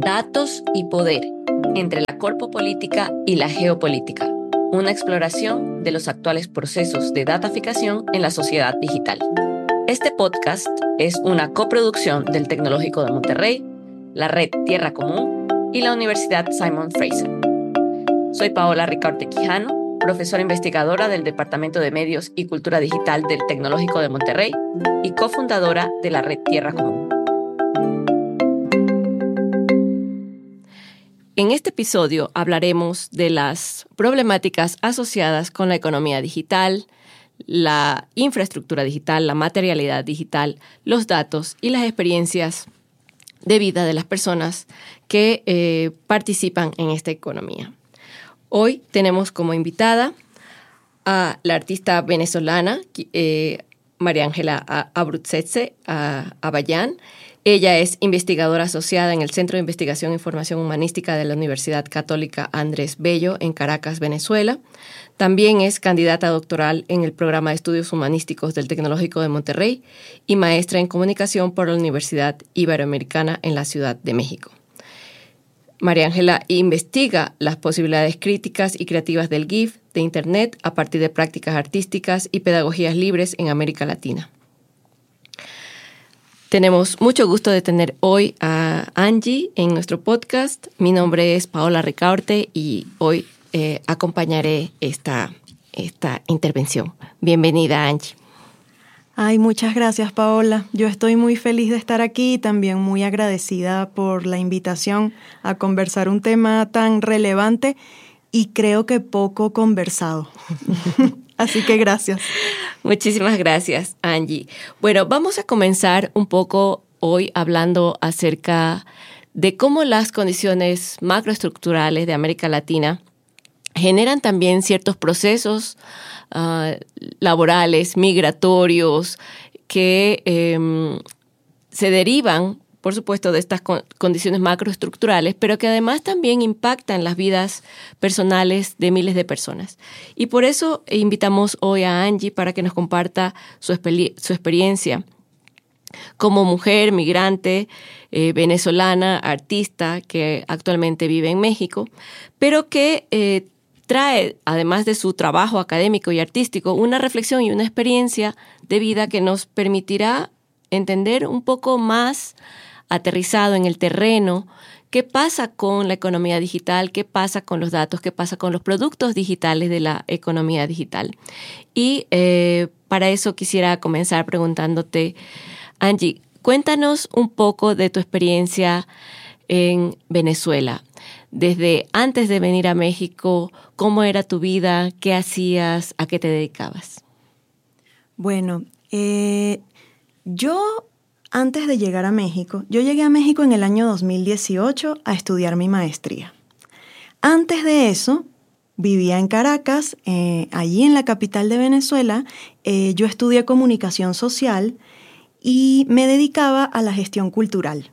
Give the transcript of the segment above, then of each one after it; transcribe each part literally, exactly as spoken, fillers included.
Datos y poder, entre la corpopolítica y la geopolítica. Una exploración de los actuales procesos de dataficación en la sociedad digital. Este podcast es una coproducción del Tecnológico de Monterrey, la Red Tierra Común y la Universidad Simon Fraser. Soy Paola Ricaurte Quijano, profesora investigadora del Departamento de Medios y Cultura Digital del Tecnológico de Monterrey y cofundadora de la Red Tierra Común. En este episodio hablaremos de las problemáticas asociadas con la economía digital, la infraestructura digital, la materialidad digital, los datos y las experiencias de vida de las personas que eh, participan en esta economía. Hoy tenemos como invitada a la artista venezolana eh, María Ángela Abruzzese Avallán. Ella es investigadora asociada en el Centro de Investigación e Información Humanística de la Universidad Católica Andrés Bello en Caracas, Venezuela. También es candidata doctoral en el Programa de Estudios Humanísticos del Tecnológico de Monterrey y maestra en Comunicación por la Universidad Iberoamericana en la Ciudad de México. María Ángela investiga las posibilidades críticas y creativas del GIF, de Internet, a partir de prácticas artísticas y pedagogías libres en América Latina. Tenemos mucho gusto de tener hoy a Angie en nuestro podcast. Mi nombre es Paola Ricaurte y hoy eh, acompañaré esta, esta intervención. Bienvenida, Angie. Ay, muchas gracias, Paola. Yo estoy muy feliz de estar aquí y también muy agradecida por la invitación a conversar un tema tan relevante y creo que poco conversado. Así que gracias. Muchísimas gracias, Angie. Bueno, vamos a comenzar un poco hoy hablando acerca de cómo las condiciones macroestructurales de América Latina generan también ciertos procesos uh, laborales, migratorios, que eh, se derivan, por supuesto, de estas con- condiciones macroestructurales, pero que además también impactan las vidas personales de miles de personas. Y por eso invitamos hoy a Angie para que nos comparta su, exper- su experiencia como mujer migrante, eh, venezolana, artista, que actualmente vive en México, pero que eh, trae, además de su trabajo académico y artístico, una reflexión y una experiencia de vida que nos permitirá entender un poco más aterrizado en el terreno qué pasa con la economía digital, qué pasa con los datos, qué pasa con los productos digitales de la economía digital. Y eh, para eso quisiera comenzar preguntándote, Angie, cuéntanos un poco de tu experiencia en Venezuela. Desde antes de venir a México, ¿cómo era tu vida? ¿Qué hacías? ¿A qué te dedicabas? Bueno, eh, yo antes de llegar a México, yo llegué a México en el año dos mil dieciocho a estudiar mi maestría. Antes de eso, vivía en Caracas, eh, allí en la capital de Venezuela. Eh, yo estudié comunicación social y me dedicaba a la gestión cultural.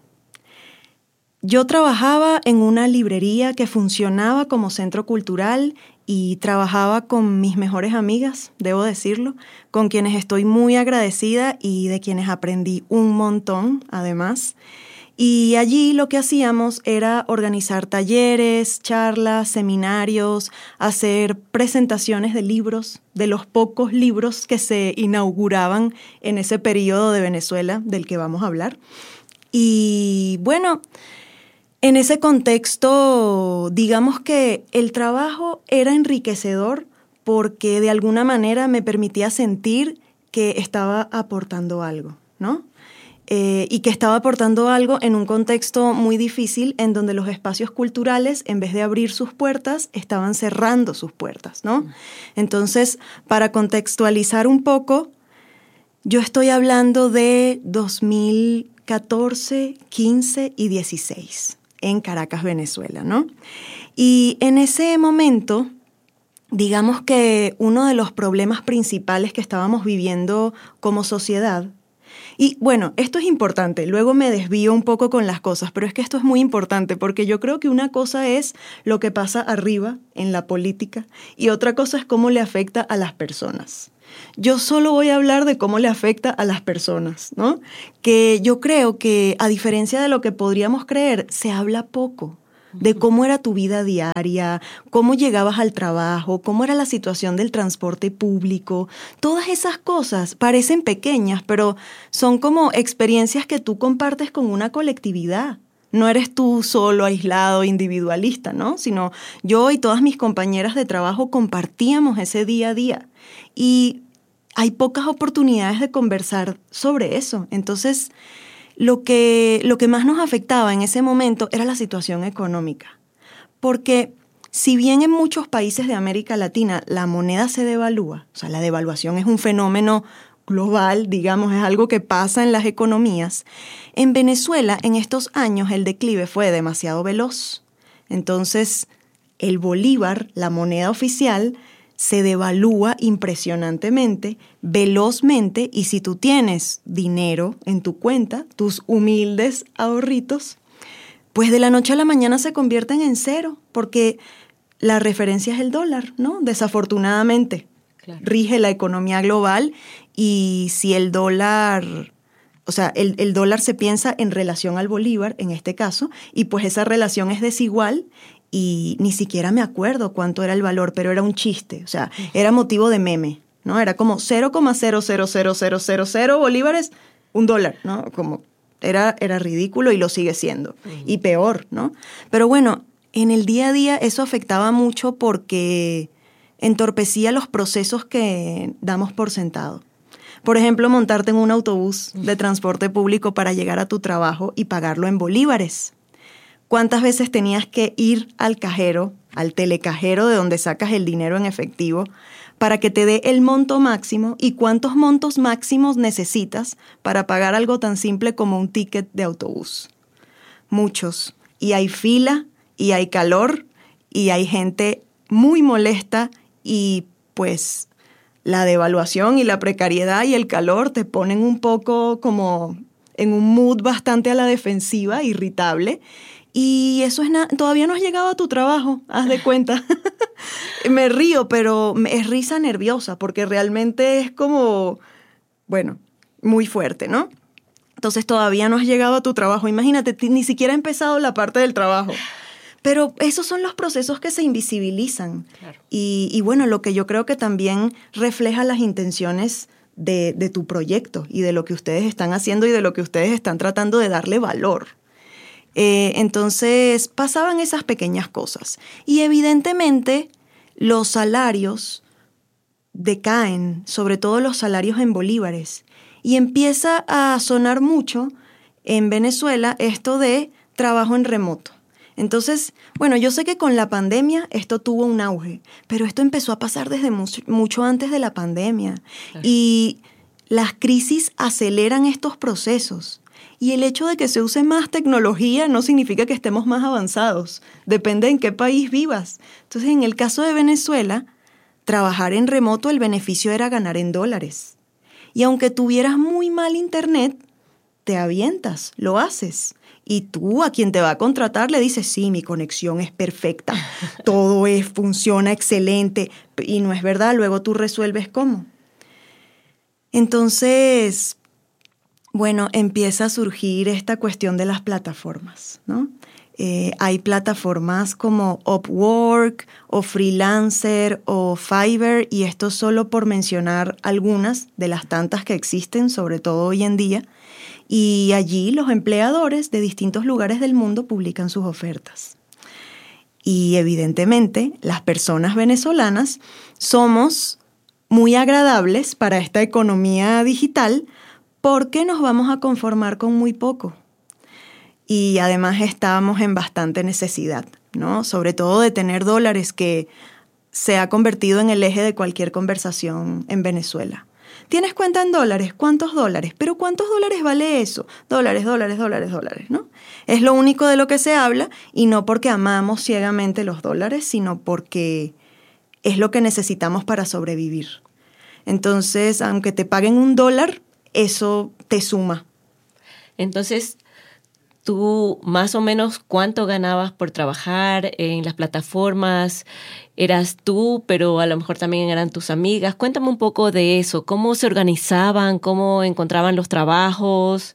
Yo trabajaba en una librería que funcionaba como centro cultural y trabajaba con mis mejores amigas, debo decirlo, con quienes estoy muy agradecida y de quienes aprendí un montón, además. Y allí lo que hacíamos era organizar talleres, charlas, seminarios, hacer presentaciones de libros, de los pocos libros que se inauguraban en ese periodo de Venezuela del que vamos a hablar. Y bueno, en ese contexto, digamos que el trabajo era enriquecedor porque de alguna manera me permitía sentir que estaba aportando algo, ¿no? Eh, y que estaba aportando algo en un contexto muy difícil en donde los espacios culturales, en vez de abrir sus puertas, estaban cerrando sus puertas, ¿no? Entonces, para contextualizar un poco, yo estoy hablando de dos mil catorce, quince y dieciséis. En Caracas, Venezuela, ¿no? Y en ese momento, digamos que uno de los problemas principales que estábamos viviendo como sociedad, y bueno, esto es importante, luego me desvío un poco con las cosas, pero es que esto es muy importante porque yo creo que una cosa es lo que pasa arriba en la política y otra cosa es cómo le afecta a las personas. yo solo voy a hablar de cómo le afecta a las personas, ¿no? Que yo creo que, a diferencia de lo que podríamos creer, se habla poco de cómo era tu vida diaria, cómo llegabas al trabajo, cómo era la situación del transporte público. Todas esas cosas parecen pequeñas, pero son como experiencias que tú compartes con una colectividad. No eres tú solo, aislado, individualista, ¿no? Sino yo y todas mis compañeras de trabajo compartíamos ese día a día. Y hay pocas oportunidades de conversar sobre eso. Entonces, Lo que, lo que más nos afectaba en ese momento era la situación económica, porque si bien en muchos países de América Latina la moneda se devalúa, o sea, la devaluación es un fenómeno global, digamos, es algo que pasa en las economías, en Venezuela en estos años el declive fue demasiado veloz. Entonces, el bolívar, la moneda oficial, se devalúa impresionantemente, velozmente, y si tú tienes dinero en tu cuenta, tus humildes ahorritos, pues de la noche a la mañana se convierten en cero, porque la referencia es el dólar, ¿no? Desafortunadamente, claro, rige la economía global, y si el dólar, o sea, el, el dólar se piensa en relación al bolívar, en este caso, y pues esa relación es desigual, y ni siquiera me acuerdo cuánto era el valor, pero era un chiste, o sea, era motivo de meme, ¿no? Era como cero coma cero cero cero cero cero cero bolívares, un dólar, ¿no? Como era, era ridículo y lo sigue siendo, uh-huh. Y peor, ¿no? Pero bueno, en el día a día eso afectaba mucho porque entorpecía los procesos que damos por sentado. Por ejemplo, montarte en un autobús de transporte público para llegar a tu trabajo y pagarlo en bolívares. ¿Cuántas veces tenías que ir al cajero, al telecajero de donde sacas el dinero en efectivo, para que te dé el monto máximo? ¿Y cuántos montos máximos necesitas para pagar algo tan simple como un ticket de autobús? Muchos. Y hay fila, y hay calor, y hay gente muy molesta, y pues la devaluación y la precariedad y el calor te ponen un poco como en un mood bastante a la defensiva, irritable. Y eso es na- todavía no has llegado a tu trabajo, haz de cuenta. Me río, pero es risa nerviosa, porque realmente es como, bueno, muy fuerte, ¿no? Entonces todavía no has llegado a tu trabajo. Imagínate, t- ni siquiera ha empezado la parte del trabajo. Pero esos son los procesos que se invisibilizan. Claro. Y, y bueno, lo que yo creo que también refleja las intenciones de, de tu proyecto y de lo que ustedes están haciendo y de lo que ustedes están tratando de darle valor. Eh, entonces pasaban esas pequeñas cosas y evidentemente los salarios decaen, sobre todo los salarios en bolívares, y empieza a sonar mucho en Venezuela esto de trabajo en remoto. Entonces, bueno, yo sé que con la pandemia esto tuvo un auge, pero esto empezó a pasar desde mucho, mucho antes de la pandemia. Claro. Y las crisis aceleran estos procesos. Y el hecho de que se use más tecnología no significa que estemos más avanzados. Depende en qué país vivas. Entonces, en el caso de Venezuela, trabajar en remoto, el beneficio era ganar en dólares. Y aunque tuvieras muy mal internet, te avientas, lo haces. Y tú a quien te va a contratar le dices, sí, mi conexión es perfecta, todo es, funciona excelente. Y no es verdad, luego tú resuelves cómo. Entonces, bueno, empieza a surgir esta cuestión de las plataformas, ¿no? Eh, hay plataformas como Upwork o Freelancer o Fiverr, y esto solo por mencionar algunas de las tantas que existen, sobre todo hoy en día. Y allí los empleadores de distintos lugares del mundo publican sus ofertas. Y evidentemente las personas venezolanas somos muy agradables para esta economía digital porque nos vamos a conformar con muy poco. Y además estábamos en bastante necesidad, ¿no? Sobre todo de tener dólares, que se ha convertido en el eje de cualquier conversación en Venezuela. ¿Tienes cuenta en dólares? ¿Cuántos dólares? ¿Pero cuántos dólares vale eso? Dólares, dólares, dólares, dólares, ¿no? Es lo único de lo que se habla, y no porque amamos ciegamente los dólares, sino porque es lo que necesitamos para sobrevivir. Entonces, aunque te paguen un dólar, eso te suma. Entonces, tú más o menos cuánto ganabas por trabajar en las plataformas? ¿Eras tú, pero a lo mejor también eran tus amigas? Cuéntame un poco de eso. ¿Cómo se organizaban? ¿Cómo encontraban los trabajos?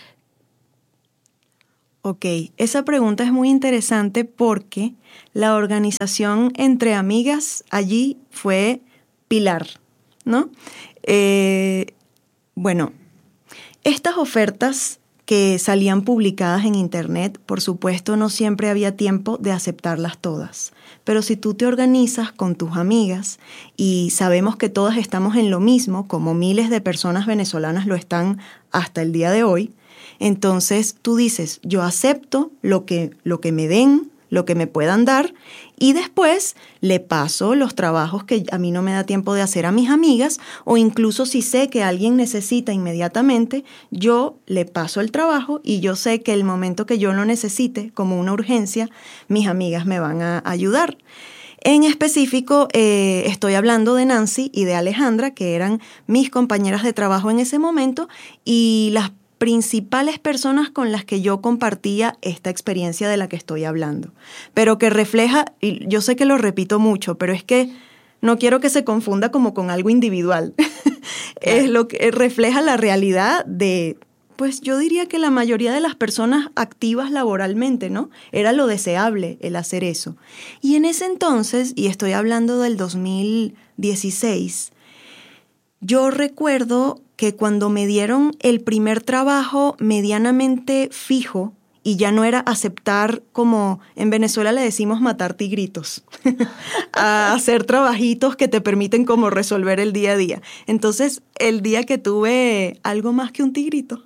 Ok, esa pregunta es muy interesante porque la organización entre amigas allí fue pilar, ¿no? Eh, bueno, estas ofertas que salían publicadas en internet, por supuesto, no siempre había tiempo de aceptarlas todas. Pero si tú te organizas con tus amigas y sabemos que todas estamos en lo mismo, como miles de personas venezolanas lo están hasta el día de hoy, entonces tú dices, yo acepto lo que, lo que me den, lo que me puedan dar, y después le paso los trabajos que a mí no me da tiempo de hacer a mis amigas, o incluso si sé que alguien necesita inmediatamente, yo le paso el trabajo y yo sé que el momento que yo lo necesite, como una urgencia, mis amigas me van a ayudar. En específico, eh, estoy hablando de Nancy y de Alejandra, que eran mis compañeras de trabajo en ese momento, y las principales personas con las que yo compartía esta experiencia de la que estoy hablando, pero que refleja, y yo sé que lo repito mucho, pero es que no quiero que se confunda como con algo individual. Claro. Es lo que refleja la realidad de, pues yo diría que la mayoría de las personas activas laboralmente, ¿no? Era lo deseable el hacer eso. Y en ese entonces, y estoy hablando del dos mil dieciséis, yo recuerdo que cuando me dieron el primer trabajo medianamente fijo, y ya no era aceptar, como en Venezuela le decimos matar tigritos, a hacer trabajitos que te permiten como resolver el día a día. Entonces, el día que tuve algo más que un tigrito,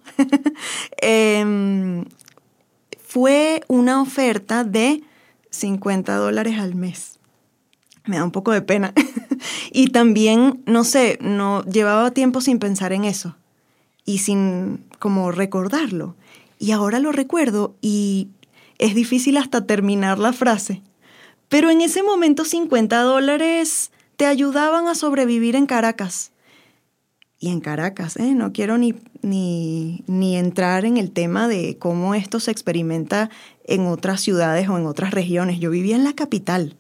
eh, fue una oferta de cincuenta dólares al mes. Me da un poco de pena. Y también, no sé, no llevaba tiempo sin pensar en eso y sin como recordarlo. Y ahora lo recuerdo y es difícil hasta terminar la frase. Pero en ese momento cincuenta dólares te ayudaban a sobrevivir en Caracas. Y en Caracas, ¿eh? No quiero ni, ni, ni entrar en el tema de cómo esto se experimenta en otras ciudades o en otras regiones. Yo vivía en la capital.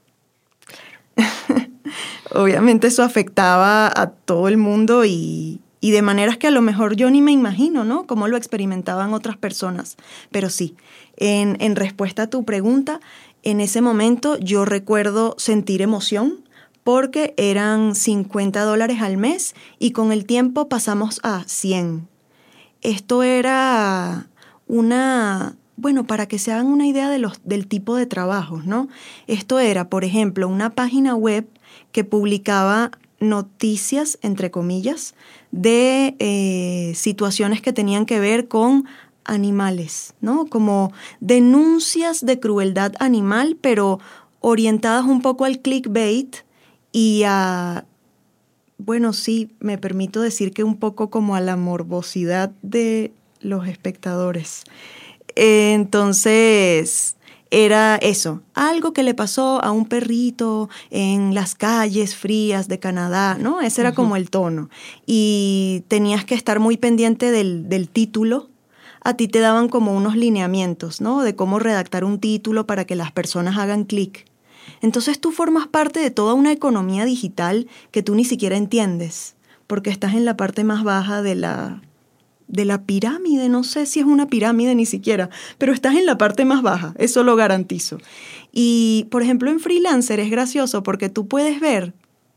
Obviamente eso afectaba a todo el mundo y, y de maneras que a lo mejor yo ni me imagino, ¿no? Cómo lo experimentaban otras personas. Pero sí, en, en respuesta a tu pregunta, en ese momento yo recuerdo sentir emoción porque eran cincuenta dólares al mes y con el tiempo pasamos a cien. Esto era una... Bueno, para que se hagan una idea de los, del tipo de trabajos, ¿no? Esto era, por ejemplo, una página web que publicaba noticias, entre comillas, de eh, situaciones que tenían que ver con animales, ¿no? Como denuncias de crueldad animal, pero orientadas un poco al clickbait y a, bueno, sí, me permito decir que un poco como a la morbosidad de los espectadores. Entonces, era eso, algo que le pasó a un perrito en las calles frías de Canadá, ¿no? Ese era uh-huh. como el tono. Y tenías que estar muy pendiente del, del título. A ti te daban como unos lineamientos, ¿no? De cómo redactar un título para que las personas hagan clic. Entonces tú formas parte de toda una economía digital que tú ni siquiera entiendes, porque estás en la parte más baja de la... de la pirámide, no sé si es una pirámide ni siquiera, pero estás en la parte más baja, eso lo garantizo. Y, por ejemplo, en Freelancer es gracioso porque tú puedes ver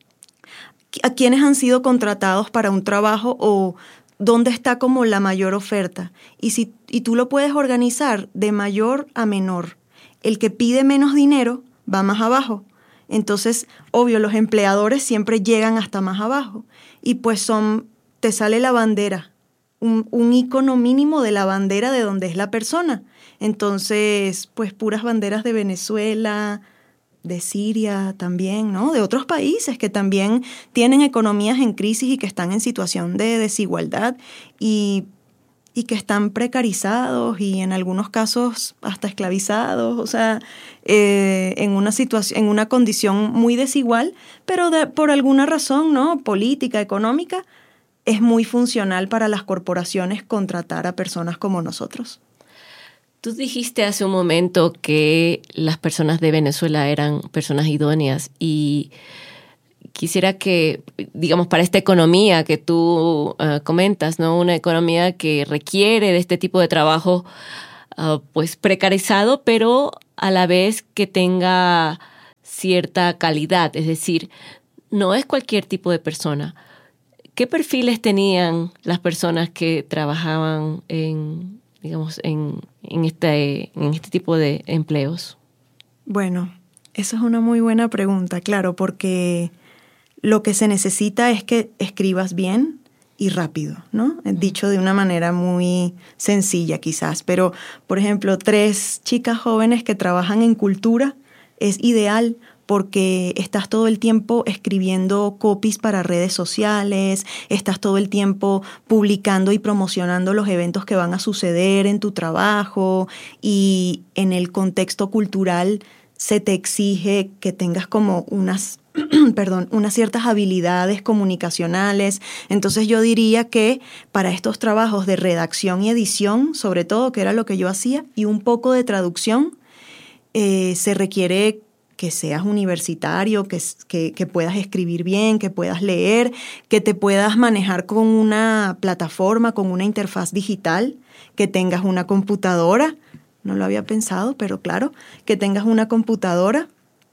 a quiénes han sido contratados para un trabajo o dónde está como la mayor oferta. Y, si, y tú lo puedes organizar de mayor a menor. El que pide menos dinero va más abajo. Entonces, obvio, los empleadores siempre llegan hasta más abajo. Y pues son, te sale la bandera. Un, un icono mínimo de la bandera de donde es la persona. Entonces, pues puras banderas de Venezuela, de Siria también, ¿no? De otros países que también tienen economías en crisis y que están en situación de desigualdad y, y que están precarizados y en algunos casos hasta esclavizados, o sea, eh, en una situación, en una condición muy desigual, pero de, por alguna razón, ¿no? Política, económica, es muy funcional para las corporaciones contratar a personas como nosotros. Tú dijiste hace un momento que las personas de Venezuela eran personas idóneas y quisiera que, digamos, para esta economía que tú uh, comentas, ¿no? Una economía que requiere de este tipo de trabajo, uh, pues precarizado, pero a la vez que tenga cierta calidad, es decir, no es cualquier tipo de persona. ¿Qué perfiles tenían las personas que trabajaban en, digamos, en, en, este, en este tipo de empleos? Bueno, esa es una muy buena pregunta, claro, porque lo que se necesita es que escribas bien y rápido, ¿no? Dicho de una manera muy sencilla quizás, pero, por ejemplo, tres chicas jóvenes que trabajan en cultura es ideal porque estás todo el tiempo escribiendo copies para redes sociales, estás todo el tiempo publicando y promocionando los eventos que van a suceder en tu trabajo, y en el contexto cultural se te exige que tengas como unas, perdón, unas ciertas habilidades comunicacionales. Entonces yo diría que para estos trabajos de redacción y edición, sobre todo, que era lo que yo hacía, y un poco de traducción, eh, se requiere que seas universitario, que, que, que puedas escribir bien, que puedas leer, que te puedas manejar con una plataforma, con una interfaz digital, que tengas una computadora. No lo había pensado, pero claro, que tengas una computadora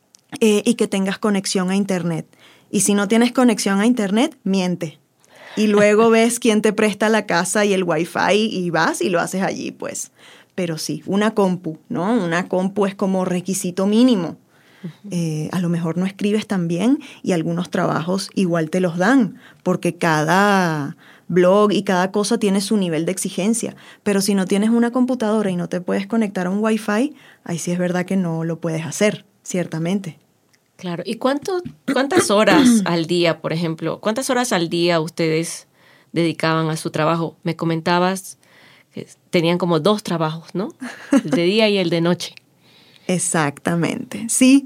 eh, y que tengas conexión a Internet. Y si no tienes conexión a Internet, miente. Y luego ves quién te presta la casa y el Wi-Fi y vas y lo haces allí, pues. Pero sí, una compu, ¿no? Una compu es como requisito mínimo. Eh, a lo mejor no escribes tan bien y algunos trabajos igual te los dan, porque cada blog y cada cosa tiene su nivel de exigencia. Pero si no tienes una computadora y no te puedes conectar a un Wi-Fi, ahí sí es verdad que no lo puedes hacer, ciertamente. Claro. ¿Y cuánto, cuántas horas al día, por ejemplo, cuántas horas al día ustedes dedicaban a su trabajo? Me comentabas que tenían como dos trabajos, ¿no? El de día y el de noche. Exactamente, sí.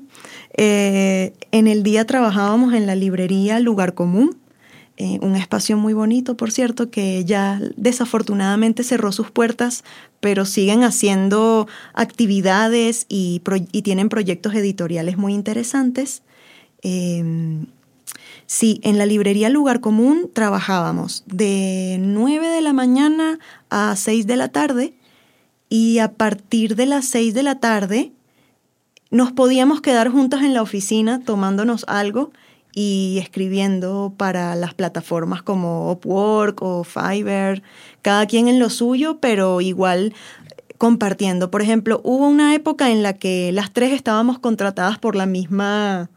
Eh, en el día trabajábamos en la librería Lugar Común, eh, un espacio muy bonito, por cierto, que ya desafortunadamente cerró sus puertas, pero siguen haciendo actividades y, pro- y tienen proyectos editoriales muy interesantes. Eh, sí, en la librería Lugar Común trabajábamos de nueve de la mañana a seis de la tarde, y a partir de las seis de la tarde nos podíamos quedar juntas en la oficina tomándonos algo y escribiendo para las plataformas como Upwork o Fiverr, cada quien en lo suyo, pero igual compartiendo. Por ejemplo, hubo una época en la que las tres estábamos contratadas por la misma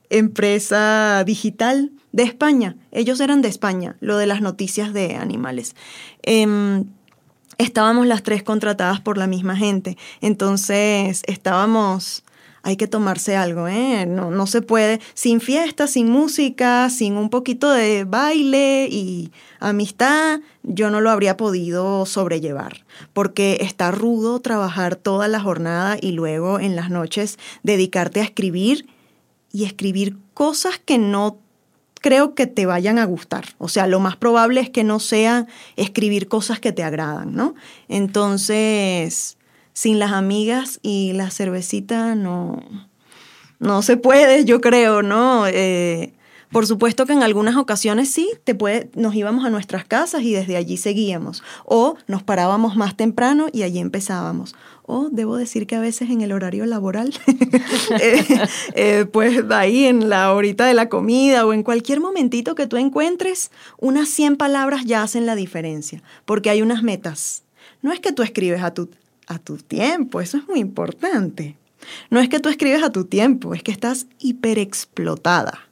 empresa digital de España. Ellos eran de España, lo de las noticias de animales. Eh, estábamos las tres contratadas por la misma gente. Entonces estábamos... Hay que tomarse algo, ¿eh? No, no se puede sin fiesta, sin música, sin un poquito de baile y amistad. Yo no lo habría podido sobrellevar, porque está rudo trabajar toda la jornada y luego en las noches dedicarte a escribir y escribir cosas que no creo que te vayan a gustar. O sea, lo más probable es que no sea escribir cosas que te agradan, ¿no? Entonces... sin las amigas y la cervecita no, no se puede, yo creo, ¿no? Eh, por supuesto que en algunas ocasiones sí, te puede, nos íbamos a nuestras casas y desde allí seguíamos. O nos parábamos más temprano y allí empezábamos. O debo decir que a veces en el horario laboral, eh, eh, pues ahí en la horita de la comida o en cualquier momentito que tú encuentres, unas cien palabras ya hacen la diferencia, porque hay unas metas. No es que tú escribes a tu... a tu tiempo, eso es muy importante. No es que tú escribes a tu tiempo, es que estás hiperexplotada.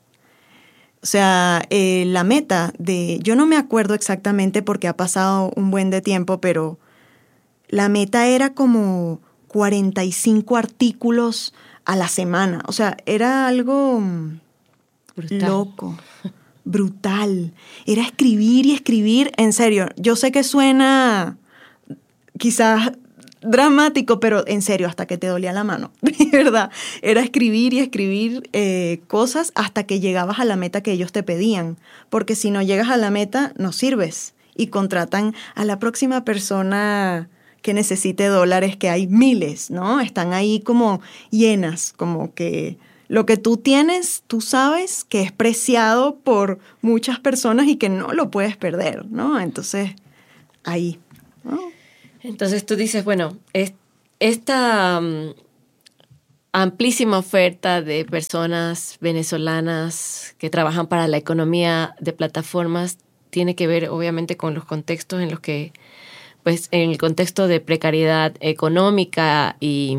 O sea, eh, la meta de... Yo no me acuerdo exactamente porque ha pasado un buen de tiempo, pero la meta era como cuarenta y cinco artículos a la semana. O sea, era algo brutal. Loco, brutal. Era escribir y escribir. En serio, yo sé que suena quizás... dramático, pero en serio, hasta que te dolía la mano, de verdad. Era escribir y escribir eh, cosas hasta que llegabas a la meta que ellos te pedían, porque si no llegas a la meta, no sirves y contratan a la próxima persona que necesite dólares, que hay miles, ¿no? Están ahí como llenas, como que lo que tú tienes, tú sabes que es preciado por muchas personas y que no lo puedes perder, ¿no? Entonces, ahí, ¿no? Entonces tú dices, bueno, es, esta um, amplísima oferta de personas venezolanas que trabajan para la economía de plataformas tiene que ver obviamente con los contextos en los que, pues en el contexto de precariedad económica y,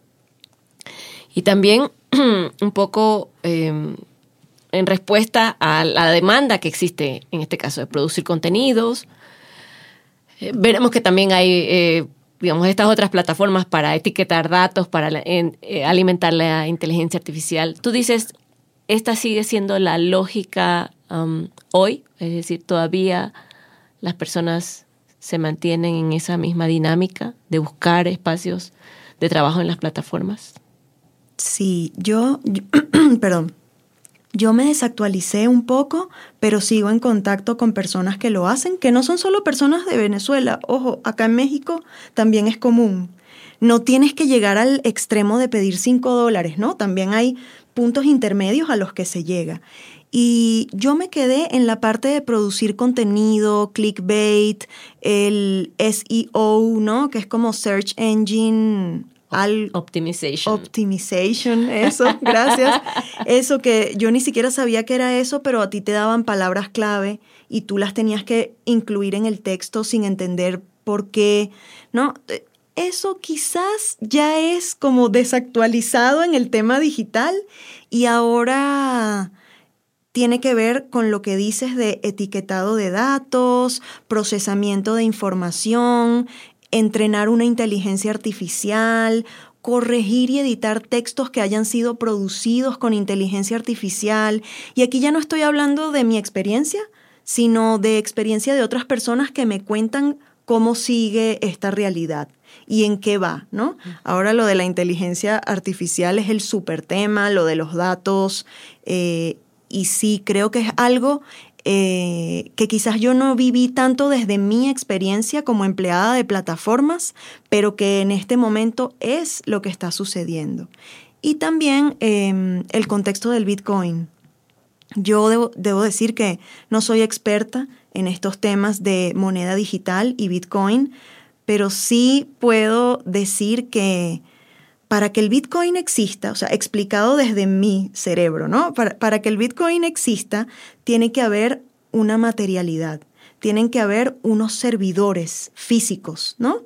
y también un poco eh, en respuesta a la demanda que existe, en este caso, de producir contenidos. Eh, veremos que también hay, eh, digamos, estas otras plataformas para etiquetar datos, para la, en, eh, alimentar la inteligencia artificial. Tú dices, esta sigue siendo la lógica um, hoy, es decir, todavía las personas se mantienen en esa misma dinámica de buscar espacios de trabajo en las plataformas. Sí, yo, yo perdón, yo me desactualicé un poco, pero sigo en contacto con personas que lo hacen, que no son solo personas de Venezuela. Ojo, acá en México también es común. No tienes que llegar al extremo de pedir cinco dólares, ¿no? También hay puntos intermedios a los que se llega. Y yo me quedé en la parte de producir contenido, clickbait, el S E O, ¿no? Que es como Search Engine Al, optimization. Optimization, eso, gracias. Eso que yo ni siquiera sabía que era eso, pero a ti te daban palabras clave y tú las tenías que incluir en el texto sin entender por qué, ¿no? Eso quizás ya es como desactualizado en el tema digital y ahora tiene que ver con lo que dices de etiquetado de datos, procesamiento de información, entrenar una inteligencia artificial, corregir y editar textos que hayan sido producidos con inteligencia artificial. Y aquí ya no estoy hablando de mi experiencia, sino de experiencia de otras personas que me cuentan cómo sigue esta realidad y en qué va, ¿no? Ahora lo de la inteligencia artificial es el súper tema, lo de los datos, eh, y sí creo que es algo Eh, que quizás yo no viví tanto desde mi experiencia como empleada de plataformas, pero que en este momento es lo que está sucediendo. Y también eh, el contexto del Bitcoin. Yo debo, debo decir que no soy experta en estos temas de moneda digital y Bitcoin, pero sí puedo decir que para que el Bitcoin exista, o sea, explicado desde mi cerebro, ¿no? Para, para que el Bitcoin exista, tiene que haber una materialidad, tienen que haber unos servidores físicos, ¿no?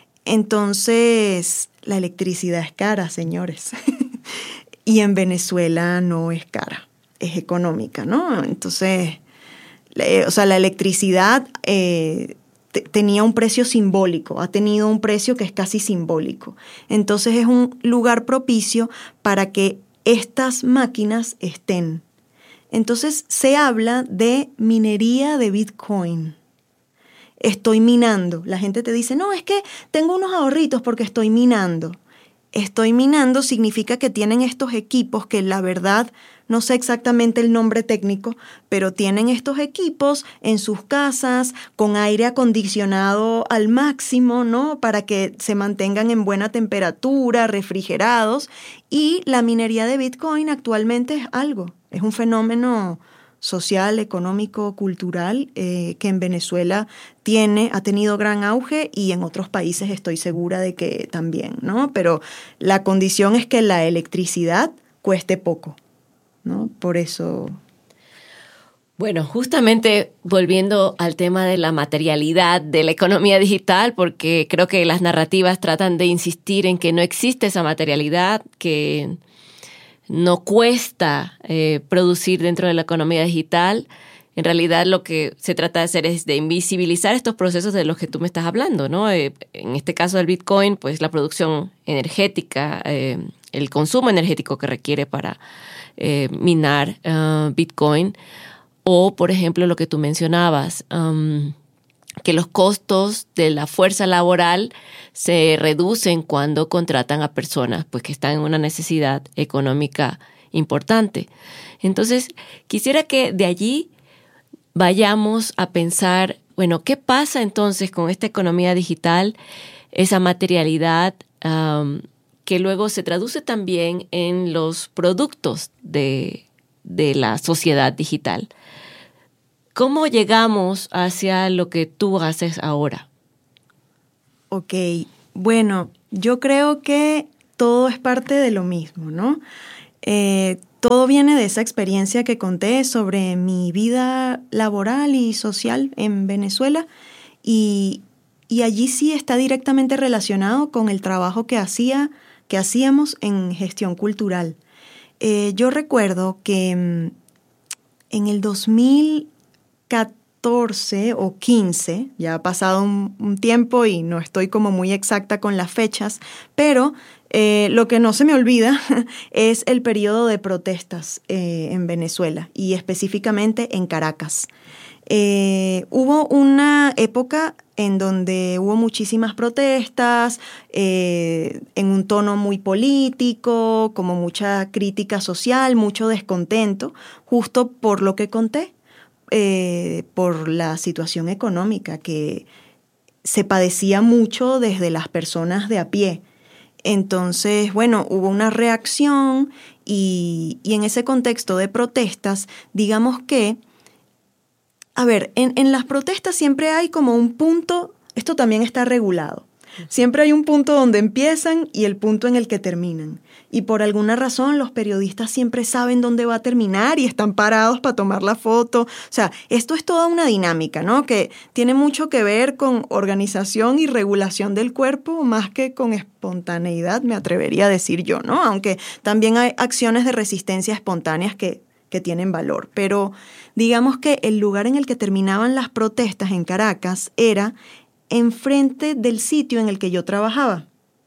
Entonces, la electricidad es cara, señores. Y en Venezuela no es cara, es económica, ¿no? Entonces, eh, o sea, la electricidad eh, te, tenía un precio simbólico, ha tenido un precio que es casi simbólico. Entonces, es un lugar propicio para que estas máquinas estén. Entonces, se habla de minería de Bitcoin. Estoy minando. La gente te dice, no, es que tengo unos ahorritos porque estoy minando. Estoy minando significa que tienen estos equipos que la verdad no sé exactamente el nombre técnico, pero tienen estos equipos en sus casas con aire acondicionado al máximo, ¿no? Para que se mantengan en buena temperatura, refrigerados. Y la minería de Bitcoin actualmente es algo, es un fenómeno social, económico, cultural, eh, que en Venezuela tiene, ha tenido gran auge y en otros países estoy segura de que también, ¿no? Pero la condición es que la electricidad cueste poco, ¿no? Por eso. Bueno, justamente volviendo al tema de la materialidad de la economía digital, porque creo que las narrativas tratan de insistir en que no existe esa materialidad, que no cuesta eh, producir dentro de la economía digital. En realidad lo que se trata de hacer es de invisibilizar estos procesos de los que tú me estás hablando, ¿no? Eh, en este caso del Bitcoin, pues la producción energética, eh, el consumo energético que requiere para eh, minar uh, Bitcoin, o por ejemplo lo que tú mencionabas, um, que los costos de la fuerza laboral se reducen cuando contratan a personas pues, que están en una necesidad económica importante. Entonces, quisiera que de allí vayamos a pensar, bueno, ¿qué pasa entonces con esta economía digital esa materialidad um, que luego se traduce también en los productos de, de la sociedad digital. ¿Cómo llegamos hacia lo que tú haces ahora? Ok, bueno, yo creo que todo es parte de lo mismo, ¿no? Eh, todo viene de esa experiencia que conté sobre mi vida laboral y social en Venezuela y, y allí sí está directamente relacionado con el trabajo que hacía, que hacíamos en gestión cultural. Eh, yo recuerdo que mm, en el dos mil catorce o quince, ya ha pasado un, un tiempo y no estoy como muy exacta con las fechas, pero eh, lo que no se me olvida es el periodo de protestas eh, en Venezuela y específicamente en Caracas. Eh, hubo una época en donde hubo muchísimas protestas, eh, en un tono muy político, como mucha crítica social, mucho descontento, justo por lo que conté. Eh, por la situación económica que se padecía mucho desde las personas de a pie. Entonces, bueno, hubo una reacción y, y en ese contexto de protestas, digamos que, a ver, en, en las protestas siempre hay como un punto, esto también está regulado. Siempre hay un punto donde empiezan y el punto en el que terminan. Y por alguna razón los periodistas siempre saben dónde va a terminar y están parados para tomar la foto. O sea, esto es toda una dinámica, ¿no? Que tiene mucho que ver con organización y regulación del cuerpo más que con espontaneidad, me atrevería a decir yo, ¿no? Aunque también hay acciones de resistencia espontáneas que, que tienen valor. Pero digamos que el lugar en el que terminaban las protestas en Caracas era enfrente del sitio en el que yo trabajaba.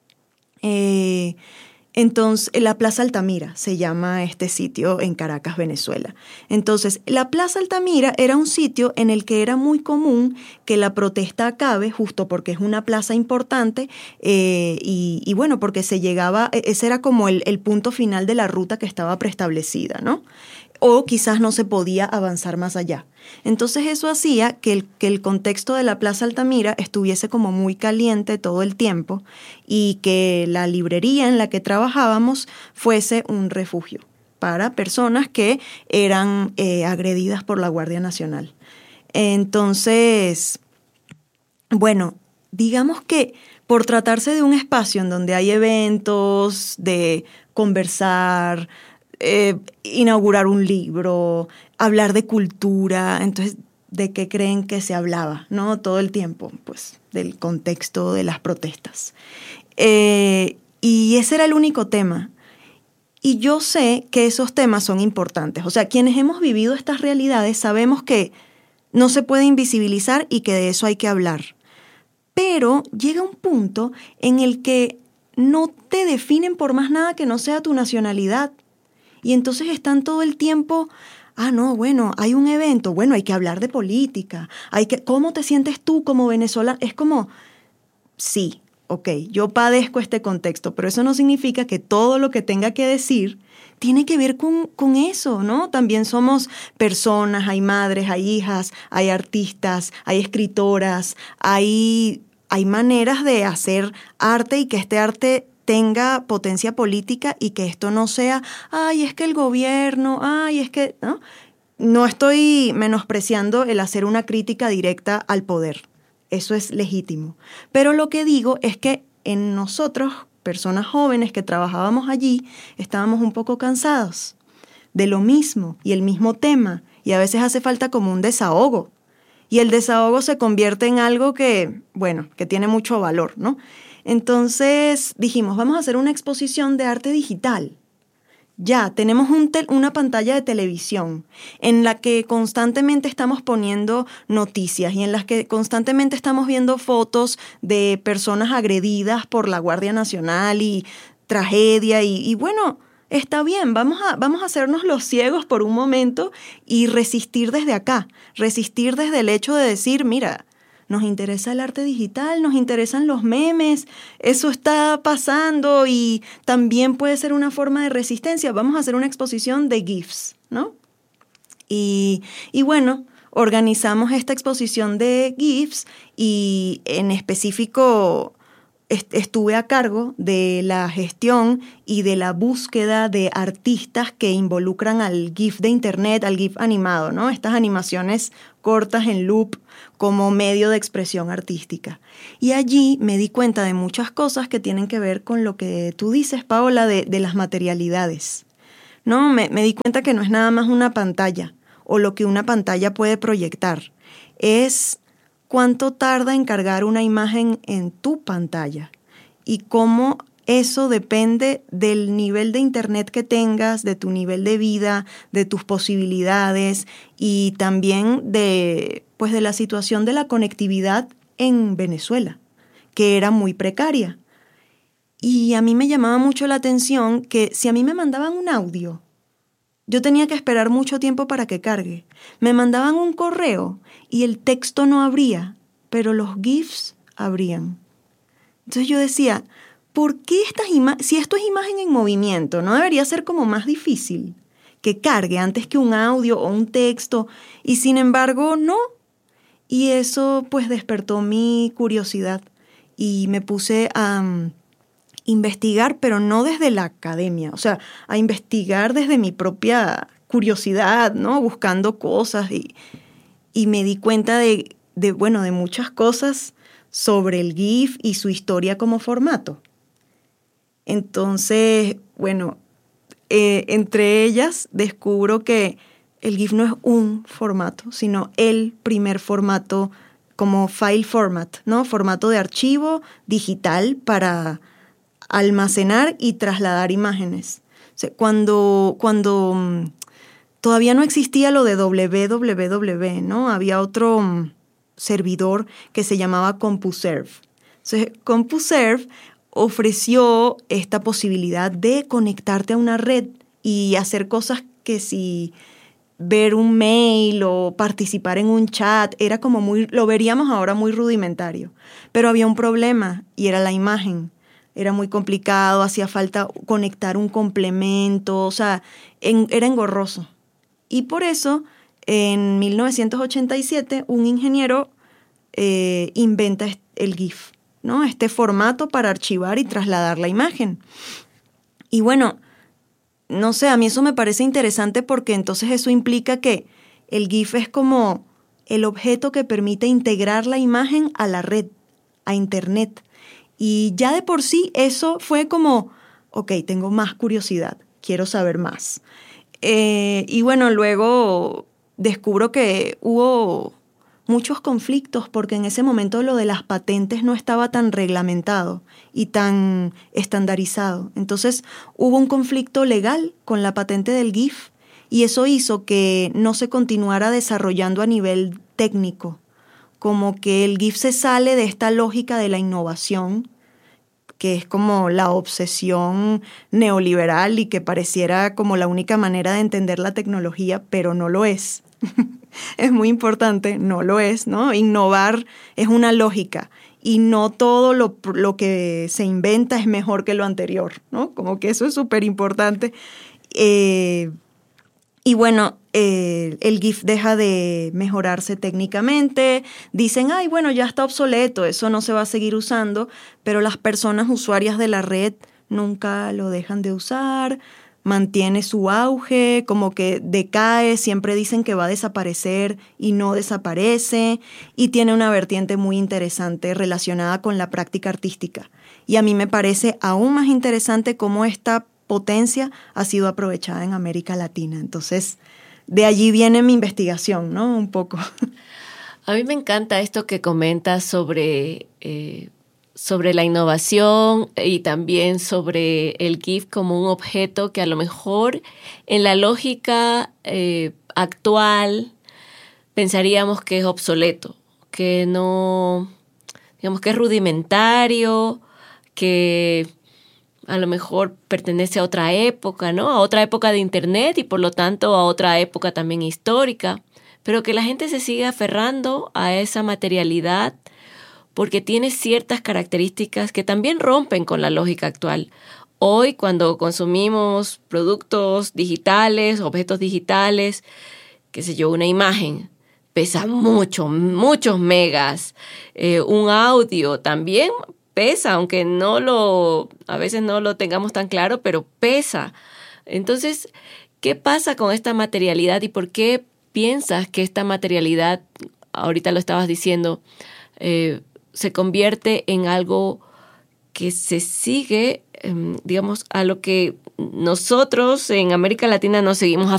Eh, entonces, la Plaza Altamira se llama este sitio en Caracas, Venezuela. Entonces, la Plaza Altamira era un sitio en el que era muy común que la protesta acabe, justo porque es una plaza importante eh, y, y bueno, porque se llegaba, ese era como el, el punto final de la ruta que estaba preestablecida, ¿no? O quizás no se podía avanzar más allá. Entonces eso hacía que el, que el contexto de la Plaza Altamira estuviese como muy caliente todo el tiempo y que la librería en la que trabajábamos fuese un refugio para personas que eran eh, agredidas por la Guardia Nacional. Entonces, bueno, digamos que por tratarse de un espacio en donde hay eventos, de conversar, Eh, inaugurar un libro, hablar de cultura, entonces, ¿de qué creen que se hablaba, no? Todo el tiempo, pues, del contexto de las protestas. Eh, y ese era el único tema. Y yo sé que esos temas son importantes. O sea, quienes hemos vivido estas realidades sabemos que no se puede invisibilizar y que de eso hay que hablar. Pero llega un punto en el que no te definen por más nada que no sea tu nacionalidad. Y entonces están todo el tiempo, ah, no, bueno, hay un evento, bueno, hay que hablar de política, hay que, ¿cómo te sientes tú como venezolano? Es como, sí, ok, yo padezco este contexto, pero eso no significa que todo lo que tenga que decir tiene que ver con, con eso, ¿no? También somos personas, hay madres, hay hijas, hay artistas, hay escritoras, hay, hay maneras de hacer arte y que este arte tenga potencia política y que esto no sea, ay, es que el gobierno, ay, es que, ¿no? No estoy menospreciando el hacer una crítica directa al poder. Eso es legítimo. Pero lo que digo es que en nosotros, personas jóvenes que trabajábamos allí, estábamos un poco cansados de lo mismo y el mismo tema. Y a veces hace falta como un desahogo. Y el desahogo se convierte en algo que, bueno, que tiene mucho valor, ¿no? Entonces dijimos, vamos a hacer una exposición de arte digital. Ya, tenemos un tel- una pantalla de televisión en la que constantemente estamos poniendo noticias y en las que constantemente estamos viendo fotos de personas agredidas por la Guardia Nacional y tragedia y, y bueno, está bien, vamos a, vamos a hacernos los ciegos por un momento y resistir desde acá, resistir desde el hecho de decir, mira, nos interesa el arte digital, nos interesan los memes, eso está pasando y también puede ser una forma de resistencia. Vamos a hacer una exposición de GIFs, ¿no? Y, y bueno, organizamos esta exposición de GIFs y en específico estuve a cargo de la gestión y de la búsqueda de artistas que involucran al GIF de internet, al GIF animado, ¿no? Estas animaciones cortas en loop como medio de expresión artística. Y allí me di cuenta de muchas cosas que tienen que ver con lo que tú dices, Paola, de, de las materialidades, ¿no? Me, me di cuenta que no es nada más una pantalla o lo que una pantalla puede proyectar. Es cuánto tarda en cargar una imagen en tu pantalla y cómo eso depende del nivel de internet que tengas, de tu nivel de vida, de tus posibilidades y también de, pues de la situación de la conectividad en Venezuela, que era muy precaria. Y a mí me llamaba mucho la atención que si a mí me mandaban un audio, yo tenía que esperar mucho tiempo para que cargue. Me mandaban un correo y el texto no abría, pero los GIFs abrían. Entonces yo decía, ¿por qué estas imágenes? Si esto es imagen en movimiento, ¿no debería ser como más difícil que cargue antes que un audio o un texto? Y sin embargo, no. Y eso pues despertó mi curiosidad y me puse a um, investigar, pero no desde la academia, o sea, a investigar desde mi propia curiosidad, ¿no? Buscando cosas y, y me di cuenta de, de, bueno, de muchas cosas sobre el GIF y su historia como formato. Entonces, bueno, eh, entre ellas descubro que el GIF no es un formato, sino el primer formato como file format, ¿no? Formato de archivo digital para almacenar y trasladar imágenes. O sea, cuando, cuando um, todavía no existía lo de doble u doble u doble u, ¿no? Había otro um, servidor que se llamaba CompuServe. Entonces, CompuServe ofreció esta posibilidad de conectarte a una red y hacer cosas que si ver un mail o participar en un chat era como muy, lo veríamos ahora muy rudimentario. Pero había un problema y era la imagen. Era muy complicado, hacía falta conectar un complemento, o sea, en, era engorroso. Y por eso, en mil novecientos ochenta y siete, un ingeniero eh, inventa el GIF, ¿no? Este formato para archivar y trasladar la imagen. Y bueno, no sé, a mí eso me parece interesante porque entonces eso implica que el GIF es como el objeto que permite integrar la imagen a la red, a internet. Y ya de por sí eso fue como, ok, tengo más curiosidad, quiero saber más. Eh, y bueno, luego descubro que hubo muchos conflictos porque en ese momento lo de las patentes no estaba tan reglamentado y tan estandarizado. Entonces hubo un conflicto legal con la patente del GIF y eso hizo que no se continuara desarrollando a nivel técnico. Como que el GIF se sale de esta lógica de la innovación, que es como la obsesión neoliberal y que pareciera como la única manera de entender la tecnología, pero no lo es. Es muy importante, no lo es, ¿no? Innovar es una lógica y no todo lo, lo que se inventa es mejor que lo anterior, ¿no? Como que eso es súper importante. Eh, Y bueno, eh, el GIF deja de mejorarse técnicamente. Dicen, ay, bueno, ya está obsoleto, eso no se va a seguir usando. Pero las personas usuarias de la red nunca lo dejan de usar. Mantiene su auge, como que decae. Siempre dicen que va a desaparecer y no desaparece. Y tiene una vertiente muy interesante relacionada con la práctica artística. Y a mí me parece aún más interesante cómo esta potencia ha sido aprovechada en América Latina. Entonces, de allí viene mi investigación, ¿no? Un poco. A mí me encanta esto que comentas sobre, eh, sobre la innovación y también sobre el GIF como un objeto que a lo mejor en la lógica eh, actual pensaríamos que es obsoleto, que no, digamos que es rudimentario, que a lo mejor pertenece a otra época, ¿no? A otra época de Internet y por lo tanto a otra época también histórica, pero que la gente se sigue aferrando a esa materialidad porque tiene ciertas características que también rompen con la lógica actual. Hoy, cuando consumimos productos digitales, objetos digitales, qué sé yo, una imagen pesa mucho, muchos megas, eh, un audio también pesa, aunque no lo, a veces no lo tengamos tan claro, pero pesa. Entonces, ¿qué pasa con esta materialidad y por qué piensas que esta materialidad, ahorita lo estabas diciendo, eh, se convierte en algo que se sigue, eh, digamos, a lo que nosotros en América Latina nos seguimos